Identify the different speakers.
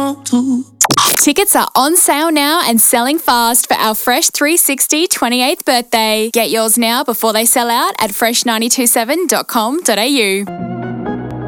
Speaker 1: want to.
Speaker 2: Tickets are on sale now and selling fast for our Fresh 360 28th birthday. Get yours now before they sell out at fresh927.com.au.